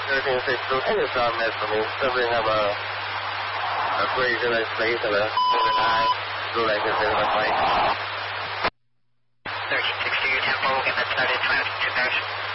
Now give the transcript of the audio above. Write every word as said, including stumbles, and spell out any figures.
thirteen six two, can you start mess for me? Something have a, a crazy like space and a moving high. Blue light is in the plane. thirteen six two, ten four, we'll get that started, five two cars.